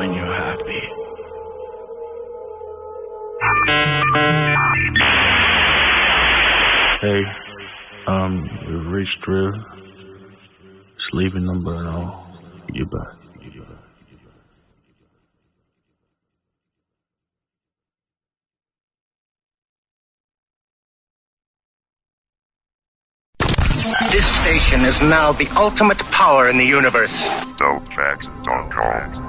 when you're happy. Hey, you've reached Drift. Sleeping number and all. You back. This station is now the ultimate power in the universe. Dopefacts.com.